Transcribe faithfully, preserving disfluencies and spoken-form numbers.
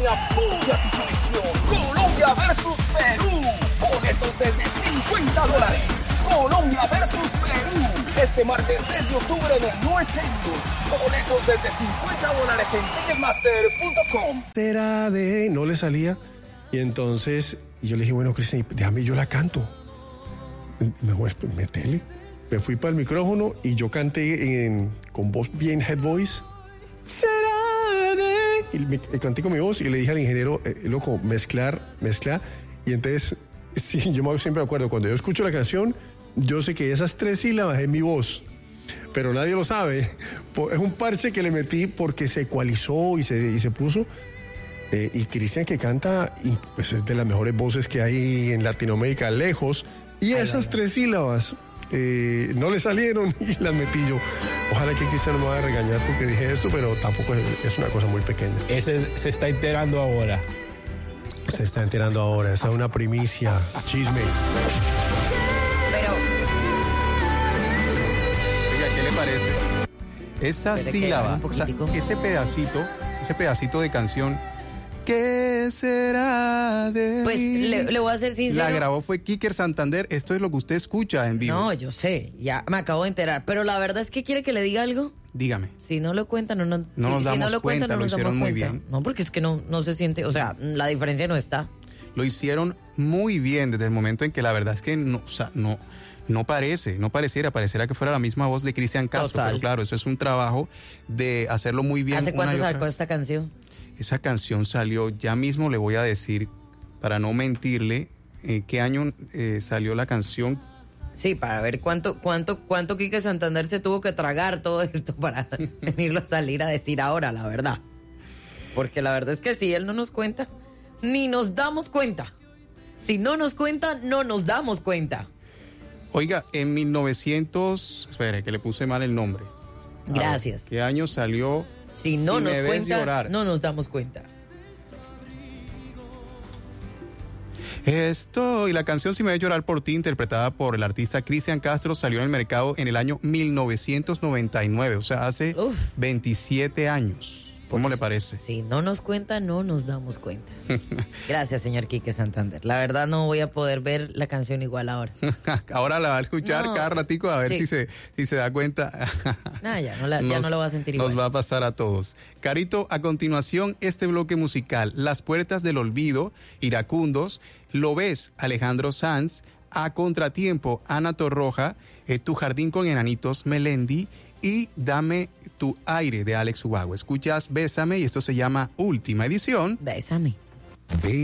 apoya tu selección. Colombia versus Perú. Boletos desde cincuenta dólares. Colombia versus Perú. Este martes seis de octubre en el New Stadium. Boletos desde cincuenta dólares en ticketmaster punto com. Será de... No le salía. Y entonces yo le dije, bueno, Cristian, déjame, yo la canto. Me voy a meterle. Me fui para el micrófono y yo canté en, con voz bien head voice. Será de... Y me, canté con mi voz y le dije al ingeniero, eh, loco, mezclar, mezclar. Y entonces, sí, yo siempre me acuerdo, cuando yo escucho la canción, yo sé que esas tres sílabas es mi voz. Pero nadie lo sabe. Es un parche que le metí porque se ecualizó y se, y se puso. Eh, y Cristian, que canta, pues es de las mejores voces que hay en Latinoamérica, lejos. Y ay, esas ay, tres sílabas eh, no le salieron y las metí yo. Ojalá que Cristian no me vaya a regañar porque dije eso, pero tampoco es, es una cosa muy pequeña. Ese se está enterando ahora. Se está enterando ahora. Esa es una primicia. Chisme. Pero... Oiga, ¿qué le parece? Esa Espere que sílaba, un o sea, poquitico. ese pedacito, ese pedacito de canción, ¿qué será de Pues mí? le, le voy a ser sincero. La grabó fue Kiker Santander. Esto es lo que usted escucha en vivo. No, yo sé, ya me acabo de enterar. Pero la verdad es que quiere que le diga algo. Dígame. Si no lo cuentan, no, no, No si, nos si damos no lo cuentan, cuenta, no lo nos damos hicieron muy cuenta. bien. No, porque es que no, no se siente, o sea, la diferencia no está. Lo hicieron muy bien desde el momento en que la verdad es que no, o sea, no, no parece, no pareciera, pareciera que fuera la misma voz de Cristian Castro. Total. Pero claro, eso es un trabajo de hacerlo muy bien. ¿Hace una cuánto y otra sacó vez. esta canción? Esa canción salió, ya mismo le voy a decir, para no mentirle, eh, qué año eh, salió la canción. Sí, para ver cuánto, cuánto, cuánto Quique Santander se tuvo que tragar todo esto para venirlo a salir a decir ahora, la verdad. Porque la verdad es que si él no nos cuenta, ni nos damos cuenta. Si no nos cuenta, no nos damos cuenta. Oiga, en mil novecientos, espere, que le puse mal el nombre. A ver, Gracias. ¿qué año salió? Si no Si nos me ves cuenta, llorar? no nos damos cuenta. Esto, y la canción Si me ves llorar por ti, interpretada por el artista Cristian Castro, salió en el mercado en el año mil novecientos noventa y nueve, o sea, hace Uf. veintisiete años. ¿Cómo le parece? Si no nos cuenta, no nos damos cuenta. Gracias, señor Quique Santander. La verdad no voy a poder ver la canción igual ahora. Ahora la va a escuchar No. cada ratico a ver Sí. si se, si se da cuenta. Ah, ya no, la, ya Nos- no lo va a sentir igual. Nos va a pasar a todos. Carito, a continuación, este bloque musical, Las Puertas del Olvido, Iracundos, Lo Ves, Alejandro Sanz, A Contratiempo, Ana Torroja, eh, Tu Jardín con Enanitos, Melendi, y Dame tu aire de Alex Ubago. Escuchas Bésame y esto se llama Última Edición. Bésame. Ve